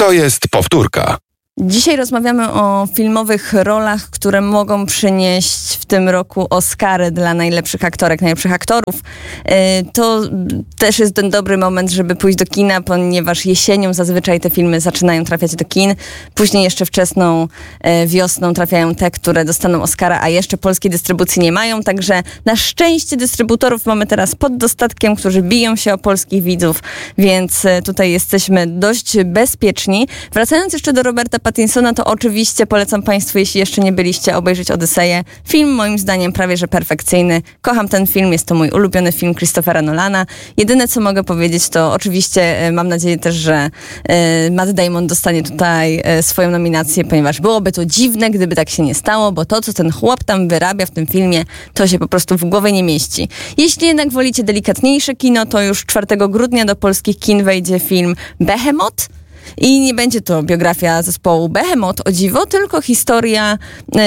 To jest powtórka. Dzisiaj rozmawiamy o filmowych rolach, które mogą przynieść w tym roku Oscary dla najlepszych aktorek, najlepszych aktorów. To też jest ten dobry moment, żeby pójść do kina, ponieważ jesienią zazwyczaj te filmy zaczynają trafiać do kin. Później jeszcze wczesną wiosną trafiają te, które dostaną Oscara, a jeszcze polskiej dystrybucji nie mają. Także na szczęście dystrybutorów mamy teraz pod dostatkiem, którzy biją się o polskich widzów, więc tutaj jesteśmy dość bezpieczni. Wracając jeszcze do Roberta Pattinsona, to oczywiście polecam Państwu, jeśli jeszcze nie byliście, obejrzeć Odyseję. Film moim zdaniem prawie że perfekcyjny. Kocham ten film, jest to mój ulubiony film Christophera Nolana. Jedyne co mogę powiedzieć to oczywiście mam nadzieję też, że Matt Damon dostanie tutaj swoją nominację, ponieważ byłoby to dziwne, gdyby tak się nie stało, bo to co ten chłop tam wyrabia w tym filmie, to się po prostu w głowie nie mieści. Jeśli jednak wolicie delikatniejsze kino, to już 4 grudnia do polskich kin wejdzie film Behemoth. I nie będzie to biografia zespołu Behemoth, o dziwo, tylko historia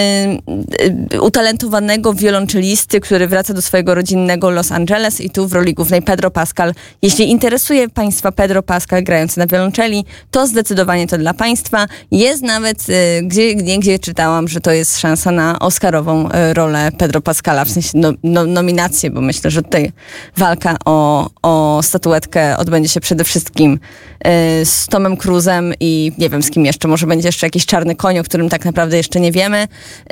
utalentowanego wiolonczelisty, który wraca do swojego rodzinnego Los Angeles i tu w roli głównej Pedro Pascal. Jeśli interesuje Państwa Pedro Pascal grający na wiolonczeli, to zdecydowanie to dla Państwa. Jest nawet, gdzie czytałam, że to jest szansa na oscarową rolę Pedro Pascala, w sensie nominację, bo myślę, że tutaj walka o statuetkę odbędzie się przede wszystkim z Tomem Cruzem i nie wiem z kim jeszcze, może będzie jeszcze jakiś czarny koń, o którym tak naprawdę jeszcze nie wiemy.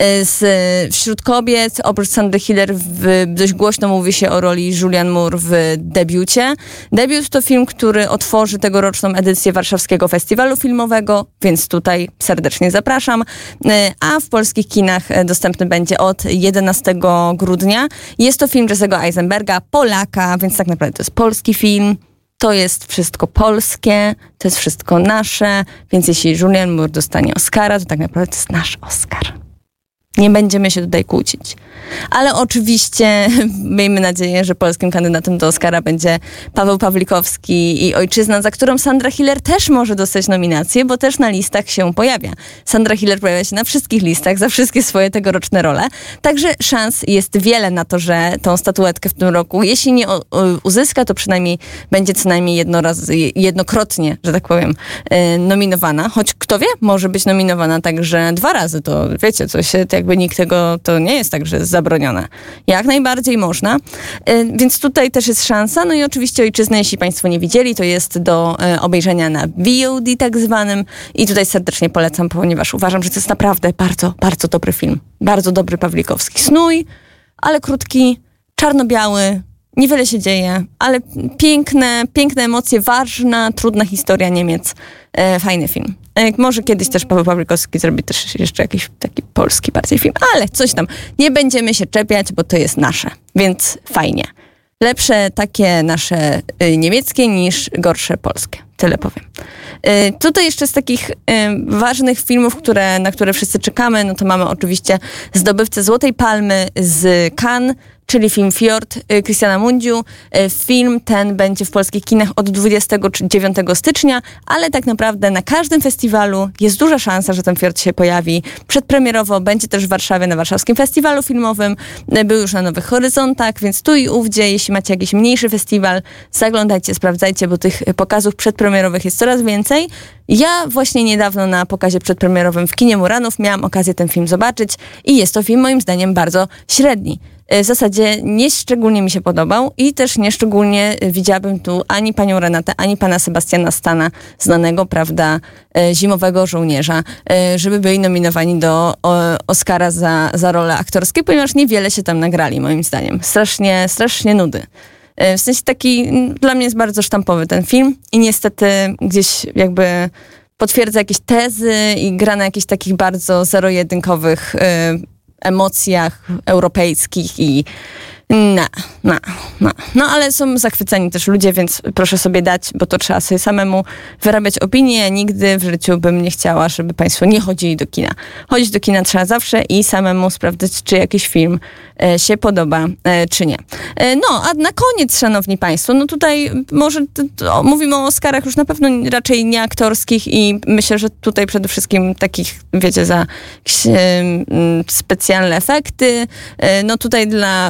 Wśród kobiet, oprócz Sandry Hiller, dość głośno mówi się o roli Julianne Moore w debiucie. Debiut to film, który otworzy tegoroczną edycję Warszawskiego Festiwalu Filmowego, więc tutaj serdecznie zapraszam. A w polskich kinach dostępny będzie od 11 grudnia. Jest to film Jesse'ego Eisenberga, Polaka, więc tak naprawdę to jest polski film. To jest wszystko polskie, to jest wszystko nasze, więc jeśli Julianne Moore dostanie Oscara, to tak naprawdę to jest nasz Oscar. Nie będziemy się tutaj kłócić. Ale oczywiście miejmy nadzieję, że polskim kandydatem do Oscara będzie Paweł Pawlikowski i Ojczyzna, za którą Sandra Hiller też może dostać nominację, bo też na listach się pojawia. Sandra Hiller pojawia się na wszystkich listach za wszystkie swoje tegoroczne role. Także szans jest wiele na to, że tą statuetkę w tym roku, jeśli nie uzyska, to przynajmniej będzie co najmniej jednokrotnie, że tak powiem, nominowana. Choć kto wie, może być nominowana także 2 razy. To wiecie, coś jakby nikt tego, to nie jest tak, że jest zabronione. Jak najbardziej można. Więc tutaj też jest szansa. No i oczywiście Ojczyznę, jeśli Państwo nie widzieli, to jest do obejrzenia na VOD tak zwanym. I tutaj serdecznie polecam, ponieważ uważam, że to jest naprawdę bardzo, bardzo dobry film. Bardzo dobry Pawlikowski. Snój, ale krótki, czarno-biały, niewiele się dzieje, ale piękne emocje, ważna, trudna historia Niemiec. Fajny film. Może kiedyś też Paweł Pawlikowski zrobi też jeszcze jakiś taki polski bardziej film, ale coś tam. Nie będziemy się czepiać, bo to jest nasze, więc fajnie. Lepsze takie nasze niemieckie niż gorsze polskie. Tyle powiem. Tutaj jeszcze z takich ważnych filmów, na które wszyscy czekamy, no to mamy oczywiście zdobywcę Złotej Palmy z Cannes, czyli film Fjord Christiana Mungiu. Film ten będzie w polskich kinach od 29 stycznia, ale tak naprawdę na każdym festiwalu jest duża szansa, że ten Fjord się pojawi. Przedpremierowo będzie też w Warszawie na Warszawskim Festiwalu Filmowym. Był już na Nowych Horyzontach, więc tu i ówdzie, jeśli macie jakiś mniejszy festiwal, zaglądajcie, sprawdzajcie, bo tych pokazów przedpremierowych jest coraz więcej. Ja właśnie niedawno na pokazie przedpremierowym w kinie Muranów miałam okazję ten film zobaczyć i jest to film moim zdaniem bardzo średni. W zasadzie nie szczególnie mi się podobał i też nie szczególnie widziałabym tu ani panią Renatę, ani pana Sebastiana Stana, znanego, prawda, zimowego żołnierza, żeby byli nominowani do Oscara za role aktorskie, ponieważ niewiele się tam nagrali, moim zdaniem. Strasznie nudy. W sensie taki, dla mnie jest bardzo sztampowy ten film i niestety gdzieś jakby potwierdza jakieś tezy i gra na jakichś takich bardzo zero-jedynkowych emocjach europejskich i No, ale są zachwyceni też ludzie, więc proszę sobie dać, bo to trzeba sobie samemu wyrabiać opinię. Ja nigdy w życiu bym nie chciała, żeby Państwo nie chodzili do kina. Chodzić do kina trzeba zawsze i samemu sprawdzać, czy jakiś film się podoba, czy nie. No, a na koniec, szanowni Państwo, no tutaj może mówimy o Oscarach już na pewno raczej nie aktorskich i myślę, że tutaj przede wszystkim takich, wiecie, za jakieś specjalne efekty. No tutaj dla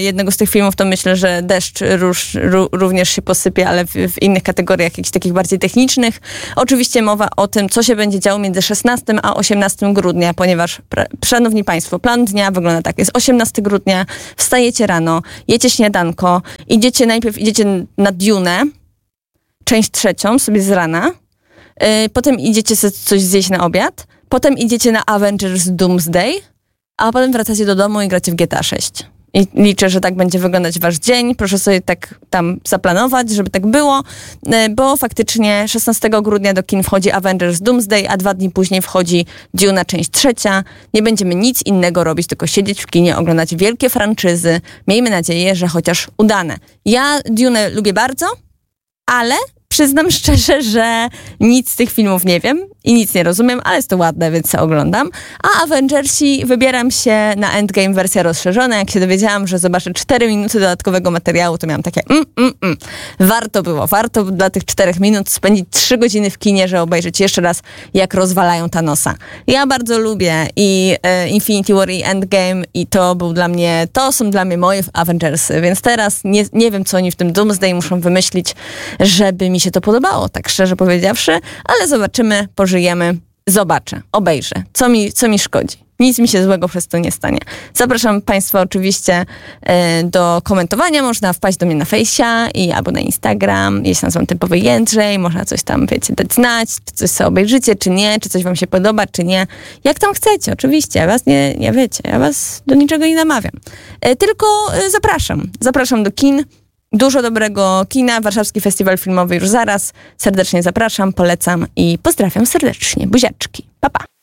jednego z tych filmów, to myślę, że Deszcz również się posypie, ale w innych kategoriach, jakichś takich bardziej technicznych. Oczywiście mowa o tym, co się będzie działo między 16 a 18 grudnia, ponieważ, szanowni państwo, plan dnia wygląda tak. Jest 18 grudnia, wstajecie rano, jecie śniadanko, najpierw idziecie na Dune, część 3 sobie z rana, potem idziecie sobie coś zjeść na obiad, potem idziecie na Avengers Doomsday, a potem wracacie do domu i gracie w GTA 6. I liczę, że tak będzie wyglądać wasz dzień. Proszę sobie tak tam zaplanować, żeby tak było, bo faktycznie 16 grudnia do kin wchodzi Avengers Doomsday, a 2 dni później wchodzi Duna część 3. Nie będziemy nic innego robić, tylko siedzieć w kinie, oglądać wielkie franczyzy. Miejmy nadzieję, że chociaż udane. Ja Dune lubię bardzo, ale przyznam szczerze, że nic z tych filmów nie wiem i nic nie rozumiem, ale jest to ładne, więc sobie oglądam. A Avengersi wybieram się na Endgame wersja rozszerzona. Jak się dowiedziałam, że zobaczę 4 minuty dodatkowego materiału, to miałam takie Warto dla tych 4 minut spędzić 3 godziny w kinie, żeby obejrzeć jeszcze raz, jak rozwalają Thanosa. Ja bardzo lubię i Infinity War i Endgame i to są dla mnie moje Avengersy, więc teraz nie wiem, co oni w tym Doomsday muszą wymyślić, żeby mi się to podobało, tak szczerze powiedziawszy, ale zobaczymy, pożyjemy, zobaczę, obejrzę, co mi szkodzi. Nic mi się złego przez to nie stanie. Zapraszam państwa oczywiście do komentowania. Można wpaść do mnie na Fejsia albo na Instagram. Ja się nazywam Typowy Jędrzej. Można coś tam, wiecie, dać znać, czy coś sobie obejrzycie, czy nie, czy coś wam się podoba, czy nie. Jak tam chcecie, oczywiście. Ja was nie wiecie, ja was do niczego nie namawiam. Tylko zapraszam. Zapraszam do kin. Dużo dobrego kina. Warszawski Festiwal Filmowy już zaraz. Serdecznie zapraszam, polecam i pozdrawiam serdecznie. Buziaczki. Pa, pa.